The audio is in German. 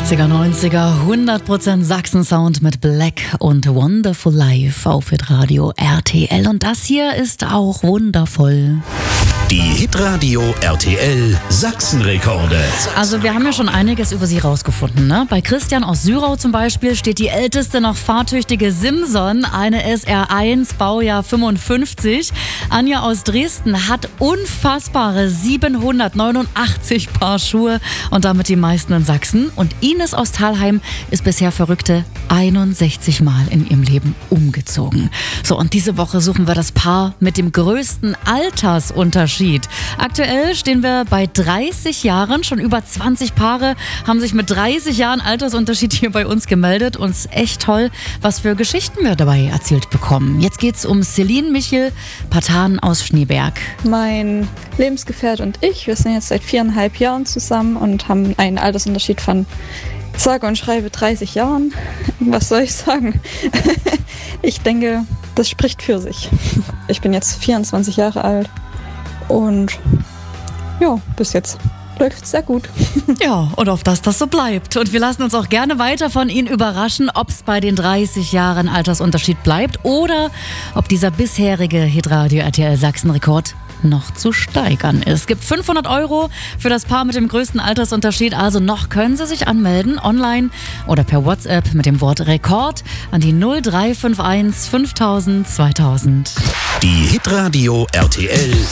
80er, 90er, 100% Sachsen-Sound mit Black und Wonderful Life auf Hitradio RTL. Und das hier ist auch wundervoll. Die Hitradio RTL Sachsenrekorde. Also wir haben ja schon einiges über sie rausgefunden, ne? Bei Christian aus Syrau zum Beispiel steht die älteste noch fahrtüchtige Simson, eine SR1, Baujahr 55. Anja aus Dresden hat unfassbare 789 Paar Schuhe und damit die meisten in Sachsen. Und Ines aus Thalheim ist bisher verrückte 61 Mal in ihrem Leben umgezogen. So, und diese Woche suchen wir das Paar mit dem größten Altersunterschied. Aktuell stehen wir bei 30 Jahren. Schon über 20 Paare haben sich mit 30 Jahren Altersunterschied hier bei uns gemeldet. Und es ist echt toll, was für Geschichten wir dabei erzählt bekommen. Jetzt geht's um Celine Michel Patan aus Schneeberg. Mein Lebensgefährte und ich, wir sind jetzt seit 4,5 Jahren zusammen und haben einen Altersunterschied von sage und schreibe 30 Jahren. Was soll ich sagen? Ich denke, das spricht für sich. Ich bin jetzt 24 Jahre alt und ja, bis jetzt läuft es sehr gut. Ja, und auf das so bleibt. Und wir lassen uns auch gerne weiter von Ihnen überraschen, ob es bei den 30 Jahren Altersunterschied bleibt oder ob dieser bisherige Hitradio RTL Sachsen-Rekord noch zu steigern ist. Es gibt 500 € für das Paar mit dem größten Altersunterschied. Also noch können Sie sich anmelden, online oder per WhatsApp mit dem Wort Rekord an die 0351 5000 2000. Die Hitradio RTL